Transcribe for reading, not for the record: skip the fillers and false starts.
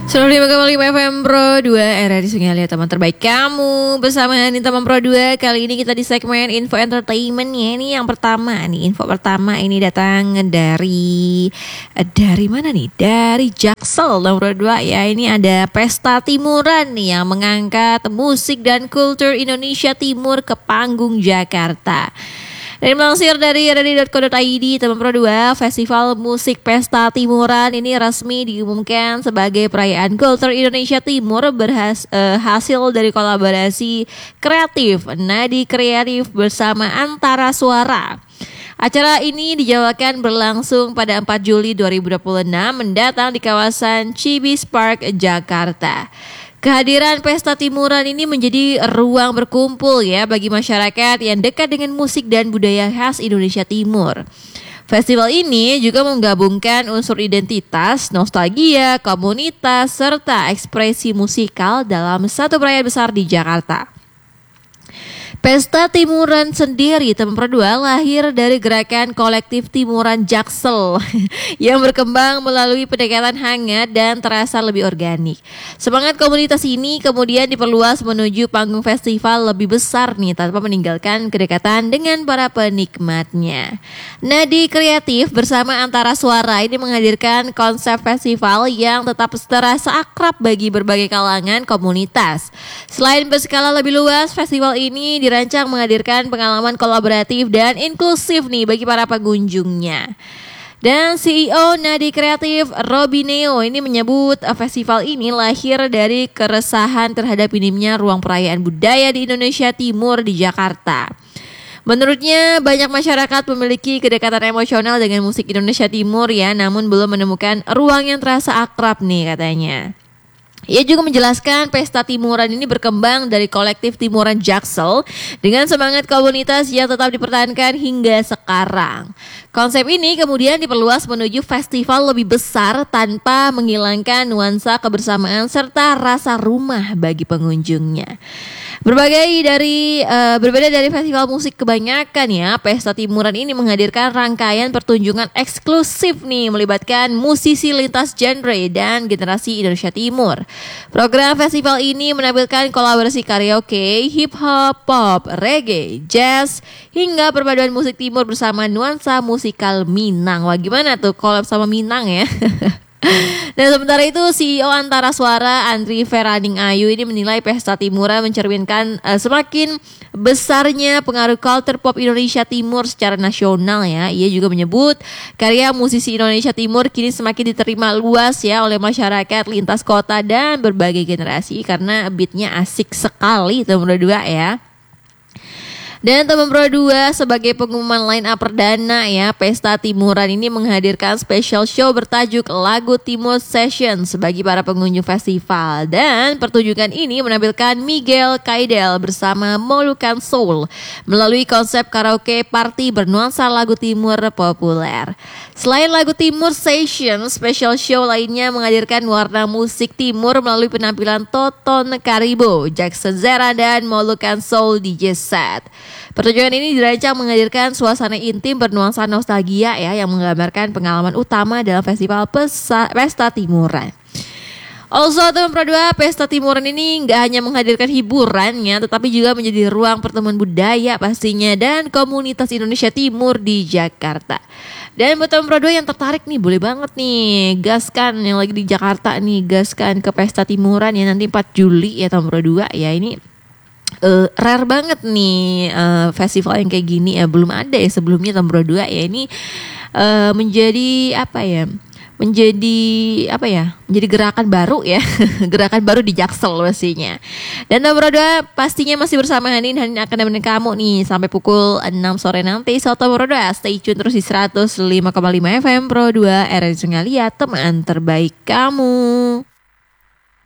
105,5 FM Pro 2 RRI Sungai teman terbaik kamu bersama teman Pro 2. Kali ini kita di segmen info entertainment ya. Ini yang pertama nih, info pertama ini datang dari mana nih? Dari Jaksel nomor 2 ya. Ini ada pesta timuran nih yang mengangkat musik dan kultur Indonesia Timur ke panggung Jakarta. Dan melansir dari rri.co.id, teman Pro 2, Festival Musik Pesta Timuran ini resmi diumumkan sebagai perayaan kultur Indonesia Timur hasil dari kolaborasi kreatif Nadi Kreatif bersama Antara Suara. Acara ini dijadwalkan berlangsung pada 4 Juli 2026 mendatang di kawasan Cibis Park, Jakarta. Kehadiran pesta timuran ini menjadi ruang berkumpul ya bagi masyarakat yang dekat dengan musik dan budaya khas Indonesia Timur. Festival ini juga menggabungkan unsur identitas, nostalgia, komunitas, serta ekspresi musikal dalam satu perayaan besar di Jakarta. Pesta Timuran sendiri teman Pro 2 lahir dari gerakan kolektif Timuran Jaksel yang berkembang melalui pendekatan hangat dan terasa lebih organik. Semangat komunitas ini kemudian diperluas menuju panggung festival lebih besar nih tanpa meninggalkan kedekatan dengan para penikmatnya. Nadi Kreatif bersama Antara Suara ini menghadirkan konsep festival yang tetap terasa akrab bagi berbagai kalangan komunitas. Selain berskala lebih luas, festival ini dirancang menghadirkan pengalaman kolaboratif dan inklusif nih bagi para pengunjungnya. Dan CEO Nadi Kreatif Robineo ini menyebut festival ini lahir dari keresahan terhadap minimnya ruang perayaan budaya di Indonesia Timur di Jakarta. Menurutnya banyak masyarakat memiliki kedekatan emosional dengan musik Indonesia Timur ya, namun belum menemukan ruang yang terasa akrab nih katanya. Ia juga menjelaskan pesta timuran ini berkembang dari kolektif Timuran Jaksel dengan semangat komunitas yang tetap dipertahankan hingga sekarang. Konsep ini kemudian diperluas menuju festival lebih besar tanpa menghilangkan nuansa kebersamaan serta rasa rumah bagi pengunjungnya. Berbeda dari festival musik kebanyakan ya, pesta timuran ini menghadirkan rangkaian pertunjukan eksklusif nih melibatkan musisi lintas genre dan generasi Indonesia Timur. Program festival ini menampilkan kolaborasi karaoke, hip hop, pop, reggae, jazz hingga perpaduan musik timur bersama nuansa musikal Minang. Wah, gimana tuh collab sama Minang ya? Dan sementara itu CEO Antara Suara Andri Feraning Ayu ini menilai pesta timuran mencerminkan semakin besarnya pengaruh kultur pop Indonesia Timur secara nasional ya. Ia juga menyebut karya musisi Indonesia Timur kini semakin diterima luas ya oleh masyarakat lintas kota dan berbagai generasi karena beatnya asik sekali teman berdua ya. Dan teman Pro 2 sebagai pengumuman line up perdana ya, Pesta Timuran ini menghadirkan special show bertajuk Lagu Timur Sessions bagi para pengunjung festival. Dan pertunjukan ini menampilkan Miguel Kaidel bersama Molukan Soul melalui konsep karaoke party bernuansa lagu timur populer. Selain Lagu Timur Sessions, special show lainnya menghadirkan warna musik timur melalui penampilan Toton Karibo, Jackson Zera dan Molukan Soul DJ set. Pertunjukan ini dirancang menghadirkan suasana intim bernuansa nostalgia ya yang menggambarkan pengalaman utama dalam festival Pesta Timuran. Also teman Pro 2, Pesta Timuran ini nggak hanya menghadirkan hiburannya tetapi juga menjadi ruang pertemuan budaya pastinya dan komunitas Indonesia Timur di Jakarta. Dan buat teman Pro 2 yang tertarik nih boleh banget nih gaskan yang lagi di Jakarta nih, gaskan ke Pesta Timuran ya nanti 4 Juli ya teman Pro 2 ya. Ini rare banget nih festival yang kayak gini ya, belum ada ya sebelumnya tahun 2 ya. Ini menjadi gerakan baru ya gerakan baru di Jaksel pastinya. Dan nomor 2 pastinya masih bersama Hanin akan nemenin kamu nih sampai pukul 6 sore nanti. So nomor 2 stay tune terus di 105,5 FM Pro 2 RRI Sungai Liat, teman terbaik kamu.